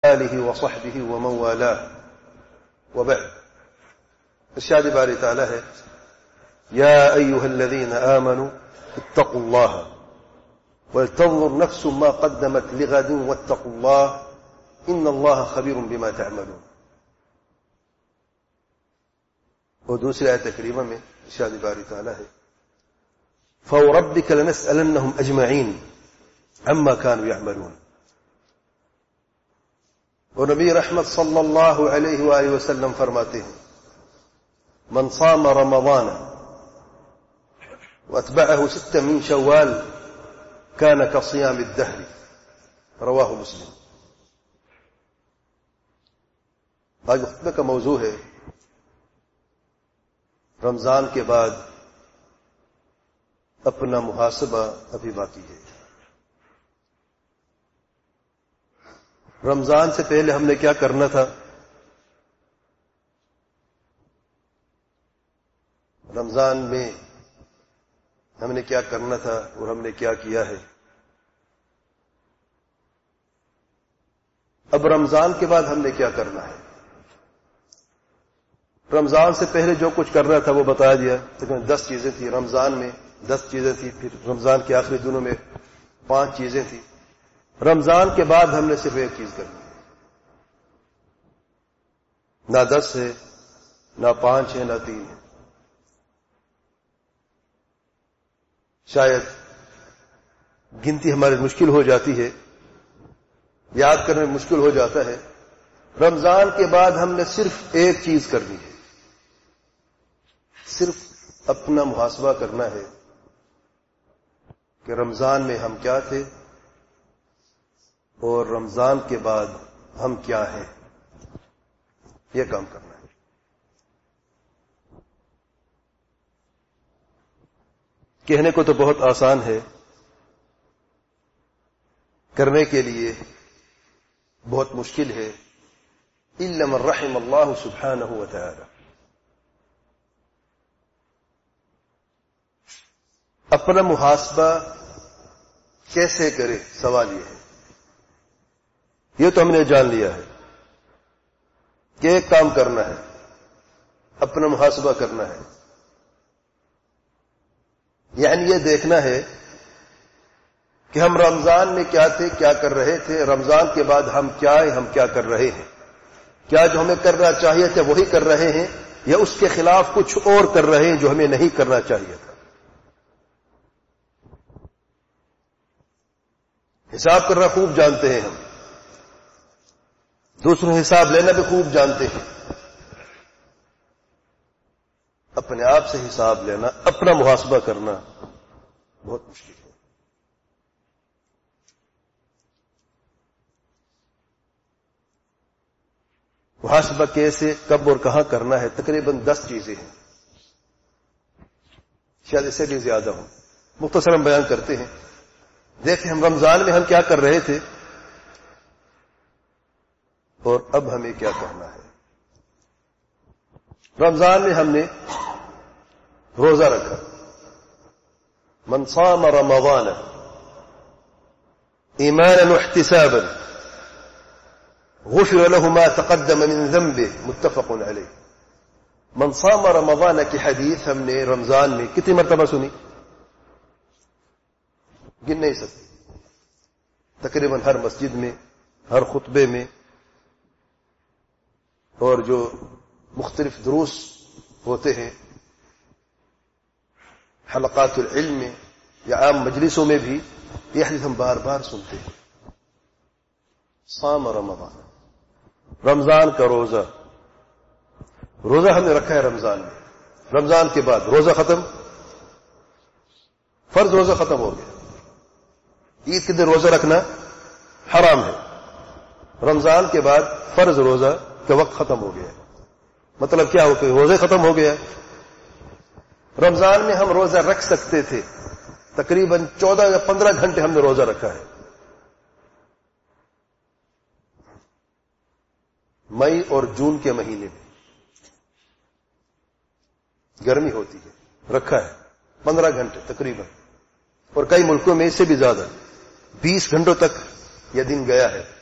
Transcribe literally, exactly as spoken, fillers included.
آله وصحبه ومن والاه وبعد. ارشاد باری تعالی ہے یا ایها الذین آمنوا اتقوا الله ولتنظر نفس ما قدمت لغد واتقوا الله ان الله خبیر بما تعملون. اور دوسری آیت کریمہ میں ارشاد باری تعالی ہے فوربک لنسألنهم اجمعین عما كانوا يعملون. اور نبی رحمت صلی اللہ علیہ وآلہ وسلم فرماتے ہیں من صام رمضان واتبعه ستة من شوال كان كصيام الدهر رواہ مسلم. آج خطبے کا موضوع ہے رمضان کے بعد اپنا محاسبہ ابھی باقی ہے. رمضان سے پہلے ہم نے کیا کرنا تھا، رمضان میں ہم نے کیا کرنا تھا اور ہم نے کیا کیا ہے. اب رمضان کے بعد ہم نے کیا کرنا ہے. رمضان سے پہلے جو کچھ کرنا تھا وہ بتا دیا. تقریباً دس چیزیں تھیں رمضان میں، دس چیزیں تھیں، پھر رمضان کے آخری دنوں میں پانچ چیزیں تھیں. رمضان کے بعد ہم نے صرف ایک چیز کرنی ہے. نہ دس ہے، نہ پانچ ہے، نہ تین ہے. شاید گنتی ہماری مشکل ہو جاتی ہے، یاد کرنے میں مشکل ہو جاتا ہے. رمضان کے بعد ہم نے صرف ایک چیز کرنی ہے، صرف اپنا محاسبہ کرنا ہے کہ رمضان میں ہم کیا تھے اور رمضان کے بعد ہم کیا ہیں. یہ کام کرنا ہے. کہنے کو تو بہت آسان ہے، کرنے کے لیے بہت مشکل ہے. الا من رحم اللہ سبحانہ وتعالی. اپنا محاسبہ کیسے کرے، سوال یہ ہے. یہ تو ہم نے جان لیا ہے کہ ایک کام کرنا ہے، اپنا محاسبہ کرنا ہے. یعنی یہ دیکھنا ہے کہ ہم رمضان میں کیا تھے، کیا کر رہے تھے، رمضان کے بعد ہم کیا ہیں، ہم کیا کر رہے ہیں. کیا جو ہمیں کرنا چاہیے تھا وہی کر رہے ہیں یا اس کے خلاف کچھ اور کر رہے ہیں جو ہمیں نہیں کرنا چاہیے تھا. حساب کرنا خوب جانتے ہیں ہم، دوسروں حساب لینا بھی خوب جانتے ہیں. اپنے آپ سے حساب لینا، اپنا محاسبہ کرنا بہت مشکل ہے. محاسبہ کیسے، کب اور کہاں کرنا ہے؟ تقریباً دس چیزیں ہیں، شاید اس سے بھی زیادہ ہوں. مختصراً بیان کرتے ہیں. دیکھیں ہم رمضان میں ہم کیا کر رہے تھے اور اب ہمیں کیا کرنا ہے. رمضان میں ہم نے روزہ رکھا. من صام رمضان ایمانا واحتسابا غفر له ما تقدم من ذنبه متفق علیہ. من صام رمضان کی حدیث ہم نے رمضان میں کتنی مرتبہ سنی؟ گن نہیں سکتے. تقریباً ہر مسجد میں، ہر خطبے میں، اور جو مختلف دروس ہوتے ہیں حلقات العلم میں یا عام مجلسوں میں بھی یہ حدیث ہم بار بار سنتے ہیں. صام رمضان، رمضان کا روزہ. روزہ ہم نے رکھا ہے رمضان میں. رمضان کے بعد روزہ ختم، فرض روزہ ختم ہو گیا. عید کے دن روزہ رکھنا حرام ہے. رمضان کے بعد فرض روزہ کا وقت ختم ہو گیا. مطلب کیا ہو کہ روزے ختم ہو گیا. رمضان میں ہم روزہ رکھ سکتے تھے. تقریباً چودہ یا پندرہ گھنٹے ہم نے روزہ رکھا ہے. مئی اور جون کے مہینے میں گرمی ہوتی ہے، رکھا ہے پندرہ گھنٹے تقریباً، اور کئی ملکوں میں اس سے بھی زیادہ بیس گھنٹوں تک یہ دن گیا ہے.